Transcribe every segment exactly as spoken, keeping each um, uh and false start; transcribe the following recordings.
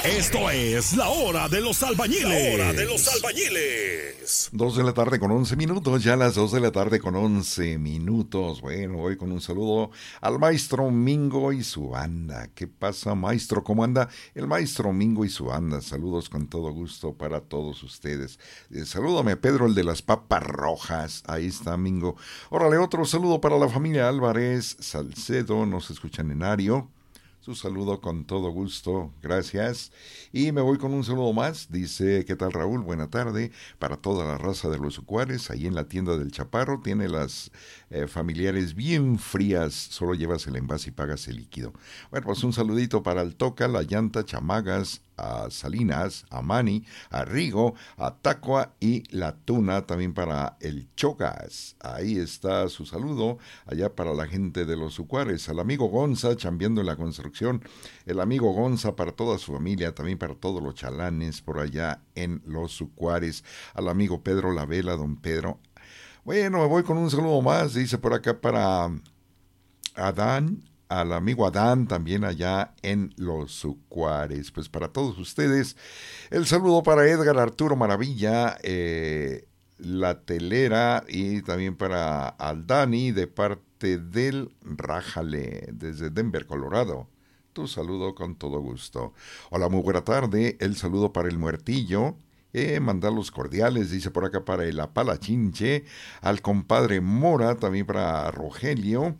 Esto es la hora de los albañiles. La hora de los albañiles. Dos de la tarde con once minutos, ya las dos de la tarde con once minutos. Bueno, voy con un saludo al maestro Mingo y su banda. ¿Qué pasa, maestro? ¿Cómo anda? El maestro Mingo y su banda. Saludos con todo gusto para todos ustedes. Eh, salúdame, Pedro, el de las papas rojas. Ahí está, Mingo. Órale, otro saludo para la familia Álvarez Salcedo. Nos escuchan en Ario. Su saludo con todo gusto, gracias. Y me voy con un saludo más. Dice, ¿qué tal, Raúl? Buena tarde para toda la raza de los Ucuares. Ahí en la tienda del Chaparro tiene las eh, familiares bien frías. Solo llevas el envase y pagas el líquido. Bueno, pues un saludito para el Toca, la Llanta, Chamagas, a Salinas, a Mani, a Rigo, a Tacua y la Tuna, también para el Chogas. Ahí está su saludo, allá para la gente de los Ucuares, al amigo Gonza, chambeando en la construcción, el amigo Gonza para toda su familia, también para todos los chalanes por allá en los Ucuares, al amigo Pedro Lavela, don Pedro. Bueno, me voy con un saludo más, dice por acá para Adán, al amigo Adán también allá en los Ucuares. Pues para todos ustedes, el saludo para Edgar Arturo Maravilla, eh, la telera, y también para Aldani de parte del Rájale, desde Denver, Colorado. Tu saludo con todo gusto. Hola, muy buena tarde. El saludo para el Muertillo. Eh, mandar los cordiales, dice por acá para el Apalachinche, al compadre Mora, también para Rogelio.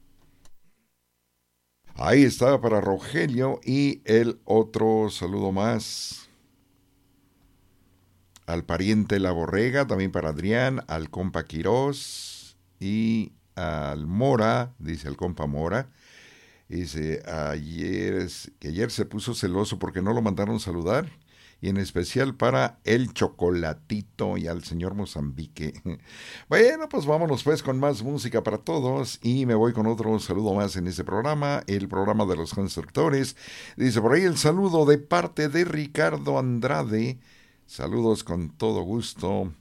Ahí está para Rogelio, y el otro saludo más al pariente La Borrega, también para Adrián, al compa Quirós y al Mora, dice el compa Mora. Dice, ayer, que ayer se puso celoso porque no lo mandaron saludar, y en especial para el Chocolatito y al señor Mozambique. Bueno, pues vámonos pues con más música para todos, y me voy con otro saludo más en este programa, el programa de los constructores. Dice por ahí el saludo de parte de Ricardo Andrade. Saludos con todo gusto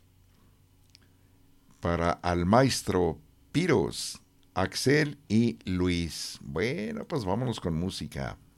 para al maestro Piros, Axel y Luis. Bueno, pues vámonos con música.